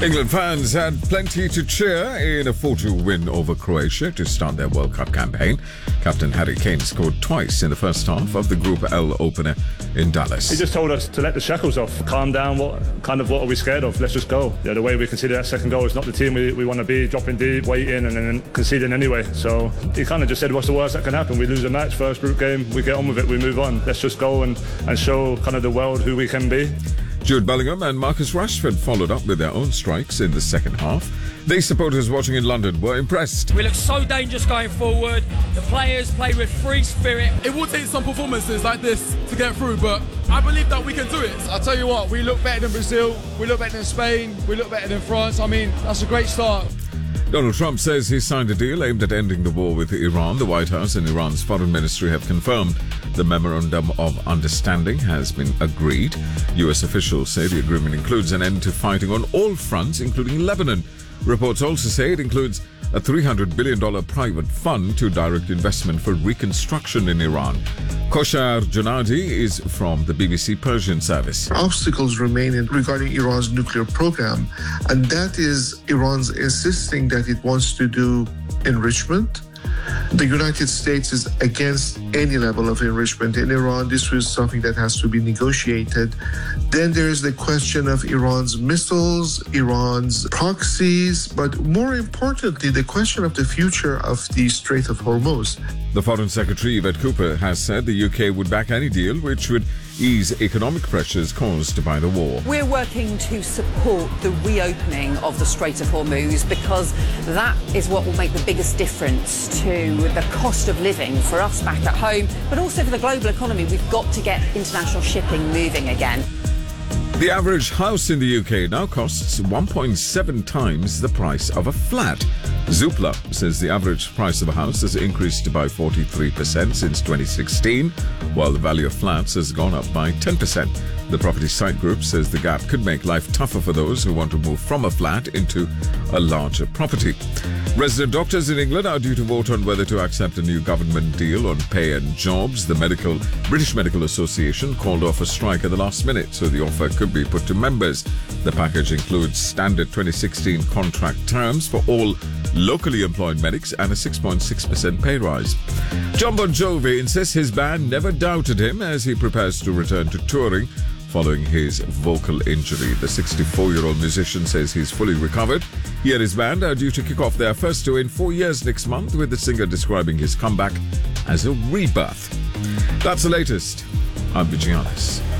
England fans had plenty to cheer in a 4-2 win over Croatia to start their World Cup campaign. Captain Harry Kane scored twice in the first half of the Group L opener in Dallas. He just told us to let the shackles off, calm down. What are we scared of? Let's just go. The way we conceded that second goal is not the team we want to be, dropping deep, waiting and then conceding anyway. So he kind of just said, what's the worst that can happen? We lose a match, first group game, we get on with it, we move on. Let's just go and show kind of the world who we can be. Jude Bellingham and Marcus Rashford followed up with their own strikes in the second half. The supporters watching in London were impressed. We look so dangerous going forward. The players play with free spirit. It will take some performances like this to get through, but I believe that we can do it. I'll tell you what, we look better than Brazil, we look better than Spain, we look better than France. I mean, that's a great start. Donald Trump says he signed a deal aimed at ending the war with Iran. The White House and Iran's foreign ministry have confirmed the memorandum of understanding has been agreed. U.S. officials say the agreement includes an end to fighting on all fronts, including Lebanon. Reports also say it includes a $300 billion private fund to direct investment for reconstruction in Iran. Koshar Janadi is from the BBC Persian service. Obstacles remain regarding Iran's nuclear program, and that is Iran's insisting that it wants to do enrichment. The United States is against any level of enrichment in Iran. This was something that has to be negotiated. Then there's the question of Iran's missiles, Iran's proxies, but more importantly, the question of the future of the Strait of Hormuz. The Foreign Secretary, Yvette Cooper, has said the UK would back any deal which would ease economic pressures caused by the war. We're working to support the reopening of the Strait of Hormuz because that is what will make the biggest difference to the cost of living for us back at home, but also for the global economy. We've got to get international shipping moving again. The average house in the UK now costs 1.7 times the price of a flat. Zoopla says the average price of a house has increased by 43% since 2016, while the value of flats has gone up by 10%. The property site group says the gap could make life tougher for those who want to move from a flat into a larger property. Resident doctors in England are due to vote on whether to accept a new government deal on pay and jobs. The British Medical Association called off a strike at the last minute, so the offer could be put to members. The package includes standard 2016 contract terms for all locally employed medics and a 6.6% pay rise. Jon Bon Jovi insists his band never doubted him as he prepares to return to touring following his vocal injury. The 64-year-old musician says he's fully recovered. He and his band are due to kick off their first tour in 4 years next month, with the singer describing his comeback as a rebirth. That's the latest. I'm Vijay Alice.